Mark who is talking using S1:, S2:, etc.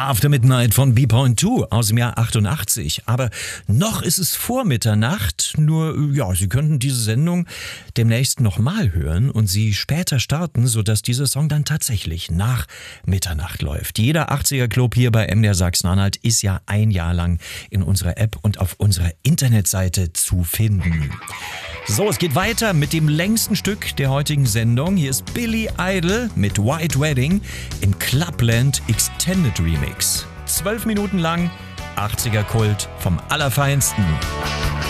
S1: After Midnight von B.2 aus dem Jahr 88. Aber noch ist es vor Mitternacht, nur ja, Sie könnten diese Sendung demnächst nochmal hören und sie später starten, sodass dieser Song dann tatsächlich nach Mitternacht läuft. Jeder 80er Club hier bei MDR Sachsen-Anhalt ist ja ein Jahr lang in unserer App und auf unserer Internetseite zu finden. So, es geht weiter mit dem längsten Stück der heutigen Sendung. Hier ist Billy Idol mit White Wedding im Clubland Extended Remix. 12 Minuten lang, 80er Kult vom Allerfeinsten.